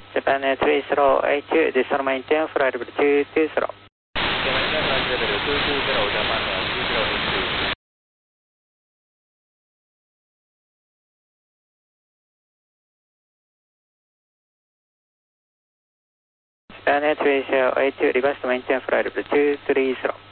Japan 3082, this is maintain flight level 220. Maintain flight level 220, Japan 3082. Japan 3082, reverse maintain flight level 230.